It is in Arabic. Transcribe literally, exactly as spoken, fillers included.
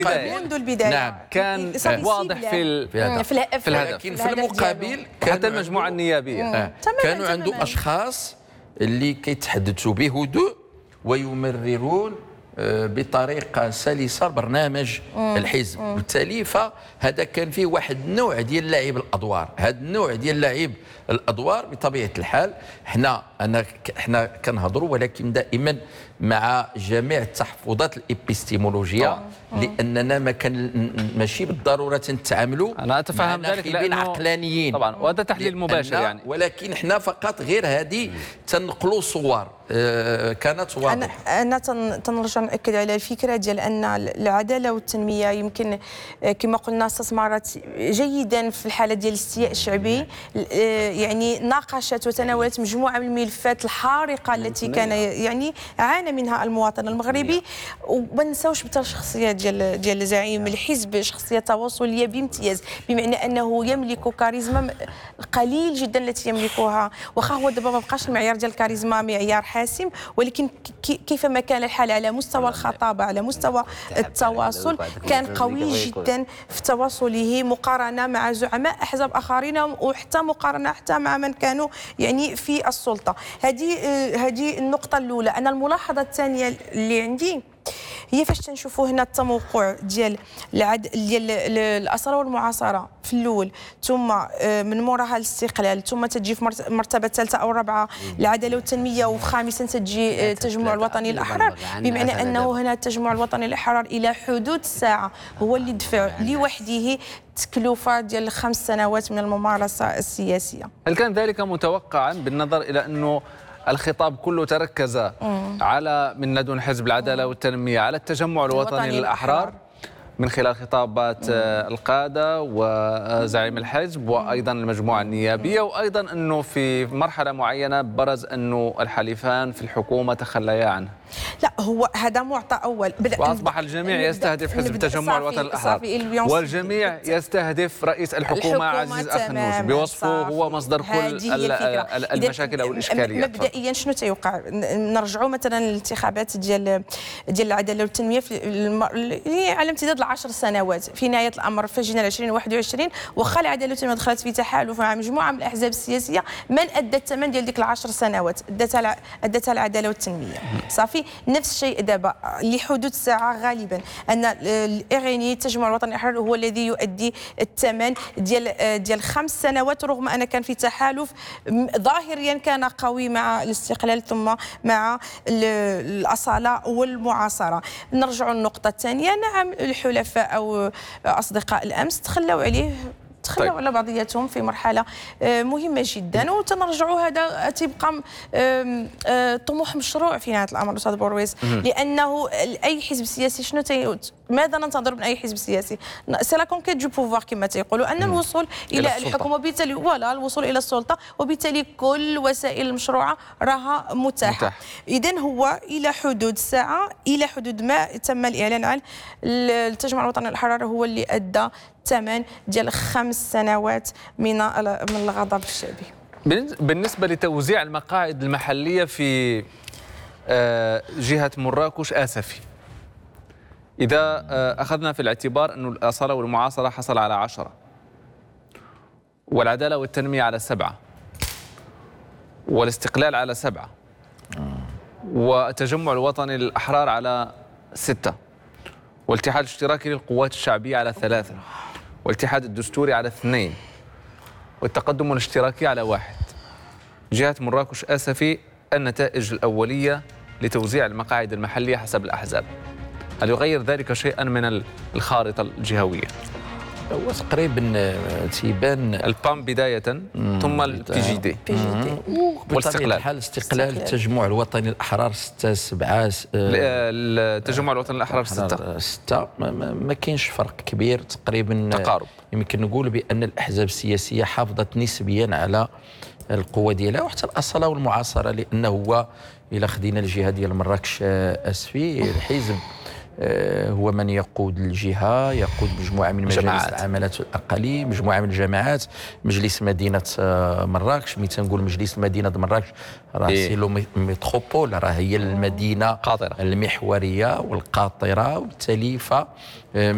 منذ البداية. نعم كان واضح في ال... في الهدف, في الهدف. لكن في المقابل حتى المجموعة النيابية آه. كانوا عندهم أشخاص اللي كيتحدثوا بهدوء ويمررون بطريقه سلسه برنامج مم. الحزب، بالتالي فهذا كان فيه واحد النوع ديال لعب الادوار. هذا النوع ديال لعب الادوار بطبيعه الحال حنا انا حنا كنهضروا ولكن دائما مع جميع التحفظات الابستيمولوجيه، لاننا ما كان ماشي بالضروره تنتعاملوا انا اتفهم ذلك لانه عقلانيين طبعا، وهذا تحليل مباشر يعني، ولكن حنا فقط غير هذه تنقلوا صور آه كانت واضحه. انا انا تنرجع ناكد على الفكره ديال ان العداله والتنميه يمكن كما قلنا استثمارات جيدا في الحاله ديال الاستياء الشعبي، يعني ناقشت وتناولت مجموعه من الملفات الحارقه التي كان يعني عانى منها المواطن المغربي. وما نساوش بالتالي الشخصيه ديال ديال زعيم الحزب شخصيه تواصليه بامتياز، بمعنى انه يملك كاريزما قليل جدا التي يملكها، واخا هو دابا ما بقاش المعيار ديال الكاريزما معيار حاسم، ولكن كيفما كان الحال على مستوى الخطابه على مستوى التواصل كان قوي جدا في تواصله مقارنه مع زعماء احزاب اخرين، وحتى مقارنه حتى مع من كانوا يعني في السلطه. هذه هذه النقطه الاولى. انا الملاحظه الثانيه اللي عندي هي فاش تنشوفوا هنا التموقع ديال العد ديال الاصاله والمعاصره في الاول، ثم من موراها الاستقلال، ثم تجي في المرتبه الثالثه او الرابعه العداله والتنميه، وفي خامسا تجي التجمع الوطني الاحرار، بمعنى انه هنا التجمع الوطني الاحرار الى حدود الساعه هو اللي دفع لوحده تكلفه ديال خمس سنوات من الممارسه السياسيه. هل كان ذلك متوقعا بالنظر الى انه الخطاب كله تركز مم. على من لدن حزب العداله والتنميه على التجمع الوطني, الوطني للاحرار من خلال خطابات مم. القاده وزعيم الحزب وايضا المجموعه النيابيه، وايضا انه في مرحله معينه برز انه الحليفان في الحكومه تخليا عنه؟ لا، هو هذا معطى اول. واصبح الجميع يستهدف حزب التجمع الوطني الاحرار، والجميع يستهدف رئيس الحكومه عزيز أخنوش بوصفه هو مصدر كل المشاكل او الاشكاليات. مبدئيا شنو تيوقع؟ نرجعوا مثلا للانتخابات ديال ديال العداله والتنميه في على امتداد العشر سنوات. في نهايه الامر في جينا ألفين وواحد وعشرين واخا العداله والتنميه دخلت في تحالف مع مجموعه من الاحزاب السياسيه، من ادى الثمن ديال ديك العشر سنوات ادتها ادتها العداله والتنميه. صافي نفس الشيء دابا لحدود الساعه غالبا ان الاغني التجمع الوطني الاحرار هو الذي يؤدي الثمن ديال ديال خمس سنوات، رغم ان كان في تحالف ظاهريا كان قوي مع الاستقلال ثم مع الاصاله والمعاصره. نرجع للنقطه الثانيه. نعم، الحلفاء او اصدقاء الامس تخلوا عليه تخلوا طيب. على بعضياتهم في مرحله مهمه جدا، وتنرجعوا هذا تيبقى طموح مشروع في نهايه الامر استاذ بورويس، لانه اي حزب سياسي شنو تي ماذا ننتظر من اي حزب سياسي؟ سي لا كونكيت دو بوفوار كما تيقولوا، ان الوصول الى, إلى الحكم وبالتالي ولا الوصول الى السلطه، وبالتالي كل وسائل المشروعه راها متاحه. متاح. اذا هو الى حدود الساعه الى حدود ما تم الاعلان عن التجمع الوطني الاحرار هو اللي ادى ثمن ديال خمس سنوات من من الغضب الشعبي. بالنسبه لتوزيع المقاعد المحليه في جهه مراكش اسفي، إذا أخذنا في الاعتبار أن الأصالة والمعاصرة حصل على عشرة، والعدالة والتنمية على سبعة، والاستقلال على سبعة، والتجمع الوطني للأحرار على ستة، والاتحاد الاشتراكي للقوات الشعبية على ثلاثة، والاتحاد الدستوري على اثنين، والتقدم الاشتراكي على واحد. جهة مراكش آسفي النتائج الأولية لتوزيع المقاعد المحلية حسب الأحزاب، هل يغير ذلك شيئا من الخارطة الجهوية؟ هو تقريبا تيبان البام بداية ثم البي جي دي والاستقلال. الحال استقلال التجمع الوطني الأحرار ستة سبعة، التجمع الوطني الأحرار ستة ستة ما كاينش فرق كبير تقريبا، تقارب. يمكن نقول بأن الأحزاب السياسية حافظت نسبيا على القوة ديالها، وحتى الأصالة والمعاصرة، لأنه هو إلا خدينا الجهة ديال مراكش اسفي الحزب هو من يقود الجهة، يقود مجموعة من مجالس العمالات والأقاليم، مجموعة من الجماعات، مجلس مدينة مراكش، ملي تنقول مجلس مدينة مراكش راه إيه؟ سيلو ميتروبول، راه هي المدينة قاطرة المحورية والقاطرة، وبالتالي ف